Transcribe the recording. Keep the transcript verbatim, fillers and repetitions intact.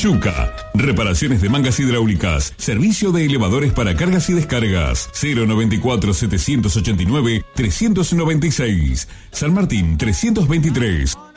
Yuca. Reparaciones de mangas hidráulicas. Servicio de elevadores para cargas y descargas. cero noventa y cuatro, setecientos ochenta y nueve, trescientos noventa y seis. San Martín trescientos veintitrés.